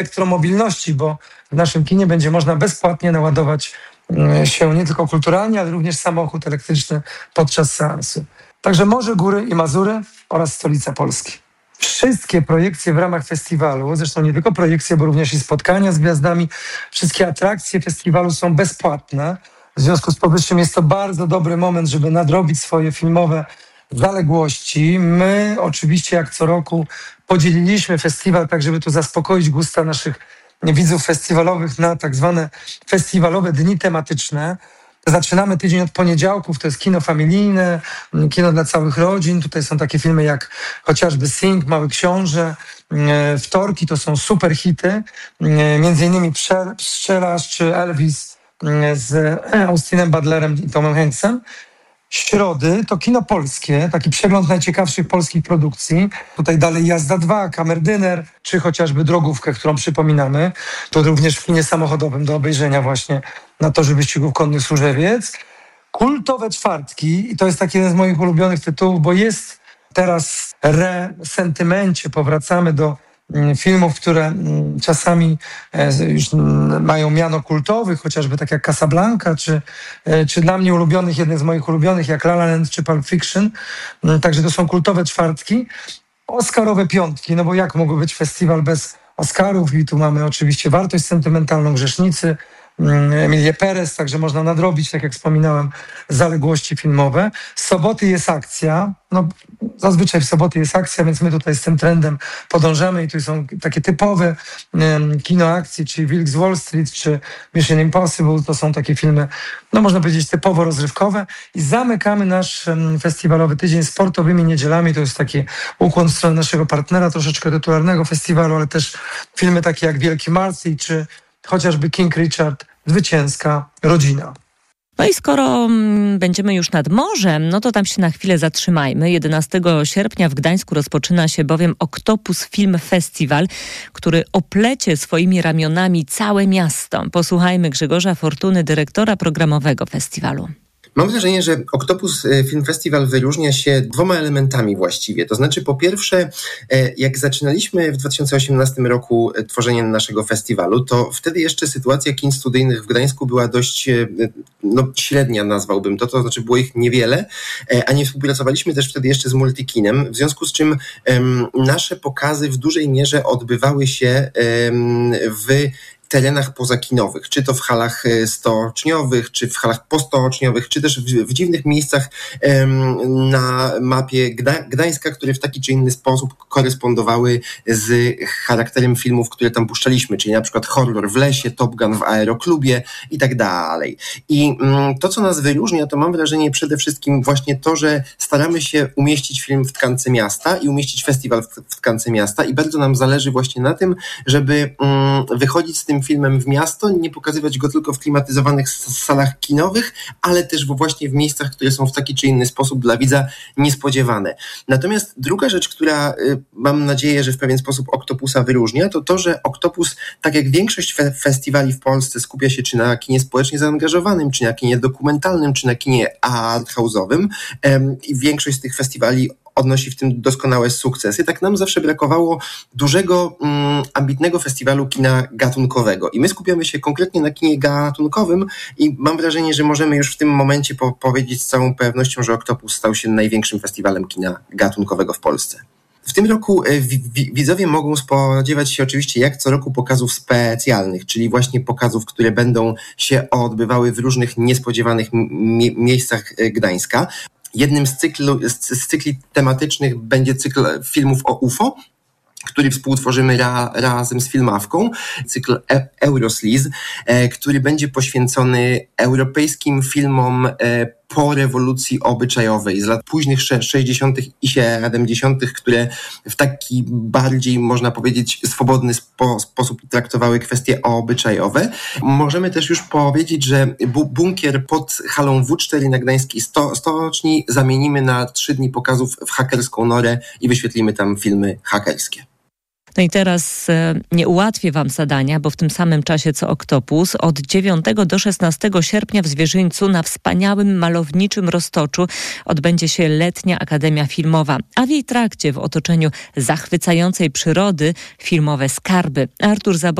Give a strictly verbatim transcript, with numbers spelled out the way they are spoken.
elektromobilności, bo w naszym kinie będzie można bezpłatnie naładować się nie tylko kulturalnie, ale również samochód elektryczny podczas seansu. Także Morze, Góry i Mazury oraz stolica Polski. Wszystkie projekcje w ramach festiwalu, zresztą nie tylko projekcje, bo również i spotkania z gwiazdami, wszystkie atrakcje festiwalu są bezpłatne. W związku z powyższym jest to bardzo dobry moment, żeby nadrobić swoje filmowe zaległości. My oczywiście jak co roku podzieliliśmy festiwal tak, żeby tu zaspokoić gusta naszych widzów festiwalowych na tak zwane festiwalowe dni tematyczne. Zaczynamy tydzień od poniedziałków, to jest kino familijne, kino dla całych rodzin. Tutaj są takie filmy jak chociażby Sing, Mały Książę. Wtorki to są super hity, między innymi Pszczelarz czy Elvis z Austinem Butlerem i Tomem Hanksem. Środy to kino polskie, taki przegląd najciekawszych polskich produkcji. Tutaj dalej Jazda dwa, Kamerdyner, czy chociażby Drogówkę, którą przypominamy. To również w kinie samochodowym do obejrzenia właśnie na torze wyścigów konnych Służewiec. Kultowe czwartki, i to jest taki jeden z moich ulubionych tytułów, bo jest teraz re-sentymencie, powracamy do filmów, które czasami już mają miano kultowych, chociażby tak jak Casablanca, czy, czy dla mnie ulubionych, jeden z moich ulubionych, jak La La Land czy Pulp Fiction. Także to są kultowe czwartki. Oscarowe piątki, no bo jak mógł być festiwal bez Oscarów? I tu mamy oczywiście Wartość sentymentalną, Grzesznicy, Emilię Perez, także można nadrobić, tak jak wspominałem, zaległości filmowe. Z soboty jest akcja, no zazwyczaj w soboty jest akcja, więc my tutaj z tym trendem podążamy i tu są takie typowe um, kino akcji, czyli Wilk z Wall Street, czy Mission Impossible, to są takie filmy, no można powiedzieć typowo rozrywkowe i zamykamy nasz um, festiwalowy tydzień sportowymi niedzielami, to jest taki ukłon w stronę naszego partnera, troszeczkę tytularnego festiwalu, ale też filmy takie jak Wielki Marcy, czy chociażby King Richard, Zwycięska rodzina. No i skoro mm, będziemy już nad morzem, no to tam się na chwilę zatrzymajmy. jedenastego sierpnia w Gdańsku rozpoczyna się bowiem Octopus Film Festival, który oplecie swoimi ramionami całe miasto. Posłuchajmy Grzegorza Fortuny, dyrektora programowego festiwalu. Mam wrażenie, że Octopus Film Festival wyróżnia się dwoma elementami właściwie. To znaczy, po pierwsze, jak zaczynaliśmy w dwa tysiące osiemnastym roku tworzenie naszego festiwalu, to wtedy jeszcze sytuacja kin studyjnych w Gdańsku była dość no, średnia, nazwałbym to, to znaczy było ich niewiele, a nie współpracowaliśmy też wtedy jeszcze z Multikinem, w związku z czym um, nasze pokazy w dużej mierze odbywały się um, w terenach pozakinowych, czy to w halach stoczniowych, czy w halach postoczniowych, czy też w, w dziwnych miejscach um, na mapie Gda- Gdańska, które w taki czy inny sposób korespondowały z charakterem filmów, które tam puszczaliśmy, czyli na przykład horror w lesie, Top Gun w aeroklubie i tak dalej. I um, to, co nas wyróżnia, to mam wrażenie przede wszystkim właśnie to, że staramy się umieścić film w tkance miasta i umieścić festiwal w, w tkance miasta i bardzo nam zależy właśnie na tym, żeby um, wychodzić z tym filmem w miasto, nie pokazywać go tylko w klimatyzowanych salach kinowych, ale też właśnie w miejscach, które są w taki czy inny sposób dla widza niespodziewane. Natomiast druga rzecz, która mam nadzieję, że w pewien sposób Octopusa wyróżnia, to to, że Octopus, tak jak większość fe- festiwali w Polsce, skupia się czy na kinie społecznie zaangażowanym, czy na kinie dokumentalnym, czy na kinie arthouse'owym i większość z tych festiwali odnosi w tym doskonałe sukcesy. Tak nam zawsze brakowało dużego, mm, ambitnego festiwalu kina gatunkowego. I my skupiamy się konkretnie na kinie gatunkowym i mam wrażenie, że możemy już w tym momencie po- powiedzieć z całą pewnością, że Octopus stał się największym festiwalem kina gatunkowego w Polsce. W tym roku wi- widzowie mogą spodziewać się oczywiście jak co roku pokazów specjalnych, czyli właśnie pokazów, które będą się odbywały w różnych niespodziewanych mie- miejscach Gdańska. Jednym z, cyklu, z, z cykli tematycznych będzie cykl filmów o U F O, który współtworzymy ra, razem z Filmawką, cykl e, Eurosliz, e, który będzie poświęcony europejskim filmom e, po rewolucji obyczajowej z lat późnych sześćdziesiątych i siedemdziesiątych, które w taki bardziej, można powiedzieć, swobodny spo, sposób traktowały kwestie obyczajowe. Możemy też już powiedzieć, że bu- bunkier pod halą W cztery na Gdańskiej sto- Stoczni zamienimy na trzy dni pokazów w hakerską norę i wyświetlimy tam filmy hakerskie. No i teraz e, nie ułatwię wam zadania, bo w tym samym czasie co Oktopus od dziewiątego do szesnastego sierpnia w Zwierzyńcu na wspaniałym malowniczym Roztoczu odbędzie się letnia Akademia Filmowa, a w jej trakcie w otoczeniu zachwycającej przyrody filmowe skarby. Artur Zabor